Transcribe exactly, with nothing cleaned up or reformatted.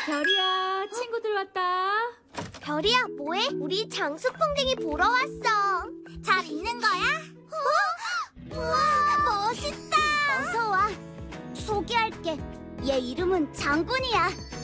별이야, 친구들 왔다. 별이야, 뭐해? 우리 장수풍뎅이 보러 왔어. 잘 있는 거야? 어? 우와, 멋있다. 어서 와. 소개할게. 얘 이름은 장군이야.